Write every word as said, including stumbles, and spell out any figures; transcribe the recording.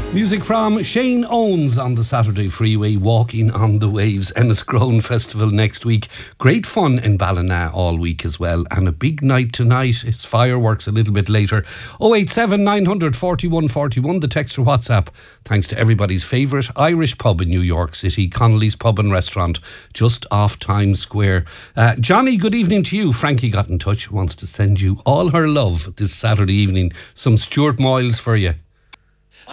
Music from Shane Owens on the Saturday Freeway, Walking on the Waves, Enniscrone Festival next week. Great fun in Ballina all week as well, and a big night tonight. It's fireworks a little bit later. oh eight seven, nine hundred, forty-one forty-one, the text or WhatsApp. Thanks to everybody's favourite Irish pub in New York City, Connolly's Pub and Restaurant, just off Times Square. Uh, Johnny, good evening to you. Frankie got in touch, wants to send you all her love this Saturday evening. Some Stuart Moyles for you.